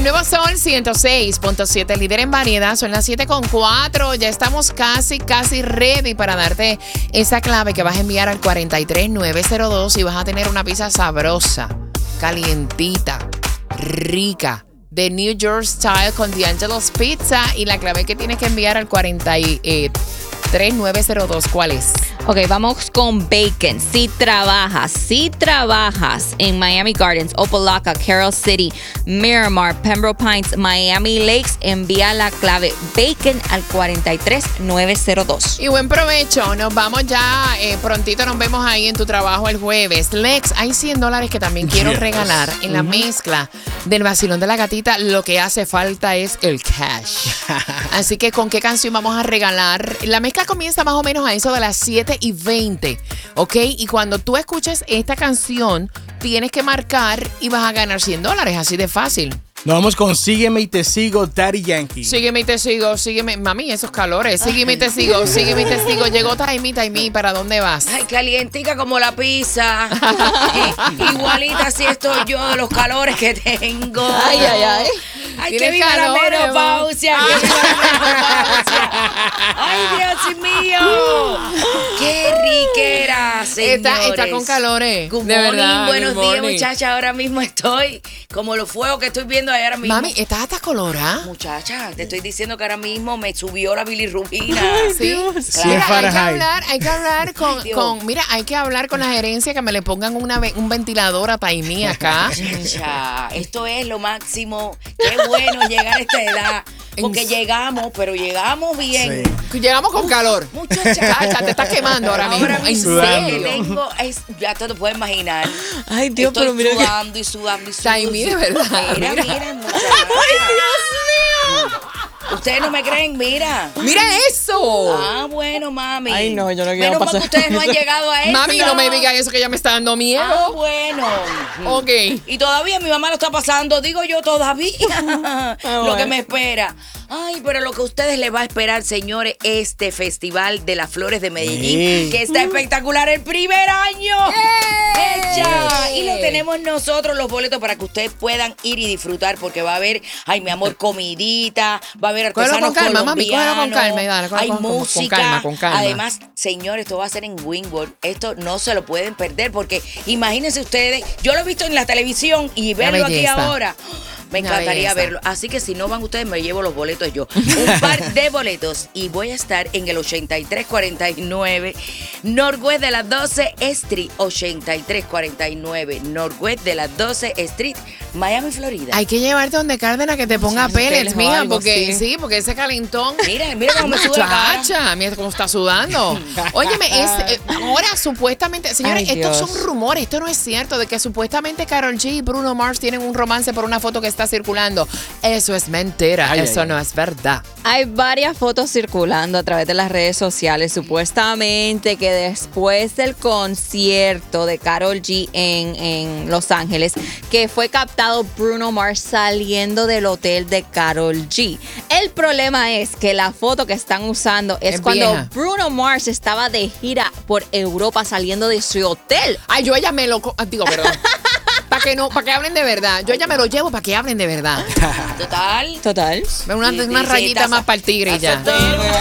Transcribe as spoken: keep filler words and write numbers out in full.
Nuevo Sol ciento seis punto siete, líder en variedad. Son las siete con cuatro. Ya estamos casi, casi ready para darte esa clave que vas a enviar al cuatro tres nueve cero dos y vas a tener una pizza sabrosa, calientita, rica, de New York Style con D'Angelo's Pizza. Y la clave que tienes que enviar al cuatro tres nueve cero dos, ¿cuál es? Ok, vamos con bacon. Si trabajas, si trabajas en Miami Gardens, Opa-locka, Carol City, Miramar, Pembroke Pines, Miami Lakes, envía la clave bacon al cuatro tres nueve cero dos. Y buen provecho. Nos vamos ya. Eh, prontito nos vemos ahí en tu trabajo el jueves. Lex, hay cien dólares que también quiero Yes. regalar en la mezcla del vacilón de la gatita. Lo que hace falta es el cash. Así que, ¿con qué canción vamos a regalar? La mezcla comienza más o menos a eso de las siete y veinte, ¿ok? Y cuando tú escuches esta canción, tienes que marcar y vas a ganar cien dólares, así de fácil. Nos vamos con Sígueme y te sigo, Daddy Yankee. Sígueme y te sigo, sígueme. Mami, esos calores. Sígueme y te sigo, sígueme y te sigo. Llegó Taimi, Taimi, ¿para dónde vas? Ay, calientica como la pizza. I- igualita así estoy yo de los calores que tengo. Ay, ay, ay. Ay, Tienes que viva la calores, menopausia. Que viva la menopausia. Ay, Dios mío. Qué riquera, señores. Está, está con calores. Good de morning, verdad. buenos good días, morning. muchacha. Ahora mismo estoy como los fuegos que estoy viendo ahí ahora mismo. Mami, estás hasta colorada. Muchacha, te estoy diciendo que ahora mismo me subió la bilirrubina. Sí. Sí, Mira, hay que Fahrenheit. hablar, hay que hablar con, Dios. con, mira, hay que hablar con la gerencia que me le pongan una, ve- un ventilador a Taimi acá. Muchacha, esto es lo máximo. Qué bueno llegar a esta edad. Porque En- llegamos, pero llegamos bien. Sí. Llegamos con calor. Muchacha. Chacha, te estás quemando ahora mismo. Ahora En mismo Sudando. que serio. tengo, es, ya te lo puedes imaginar. Ay, Dios, Estoy pero mira que... sudando y sudando y sudando. Taimi, de verdad, Mira, mira. mira, muchacha. Ustedes no me creen, mira. Mira eso. Ah, bueno, mami. Ay, no, yo no quiero Menos mal pasar que ustedes no han eso. llegado a eso. Mami, no me digas eso que ya me está dando Ah, miedo. bueno. Ok. Y todavía mi mamá lo está pasando, digo yo todavía, lo bueno. que me espera. Ay, pero lo que a ustedes les va a esperar, señores, este Festival de las Flores de Medellín, Sí. que está espectacular el primer año. ¡Hecha! Y lo tenemos nosotros, los boletos, para que ustedes puedan ir y disfrutar, porque va a haber, ay, mi amor, comidita, va a haber Cógelo artesanos con calma, mami, cógelo con colombianos, calma y dale, cógelo hay con- con- con música. calma, con calma. Además, señores, esto va a ser en Wynwood. Esto no se lo pueden perder, porque imagínense ustedes, yo lo he visto en la televisión y verlo aquí belleza. ahora. Me Una encantaría belleza. verlo. Así que si no van ustedes, me llevo los boletos yo. Un par de boletos. Y voy a estar en el ochenta y tres cuarenta y nueve Northwest de la doce Street. ochenta y tres cuarenta y nueve Northwest de la doce Street, Miami, Florida. Hay que llevarte donde Cárdenas que te ponga Sí, pellets, pellets o mija, algo, porque sí. sí. porque ese calentón. Mira, mira cómo me sube la cara. Chacha, mira cómo está sudando. Óyeme, es, eh, ahora supuestamente, señores, Ay, estos Dios. son rumores, esto no es cierto, de que supuestamente Karol G y Bruno Mars tienen un romance por una foto que está circulando. Eso es mentira, Ay, eso ay, no ay. es verdad. Hay varias fotos circulando a través de las redes sociales, supuestamente que después del concierto de Karol G en, en Los Ángeles, que fue captado Bruno Mars saliendo del hotel de Karol G. El problema es que la foto que están usando es, Es cuando vieja. Bruno Mars estaba de gira por Europa saliendo de su hotel. Ay, yo ella me lo... co- ah, Digo, perdón. Para que no, para que hablen de verdad. Yo ella me lo llevo para que hablen de verdad. Total. Total. Una, Sí, una sí, rayita está- más para el tigre y ya. está-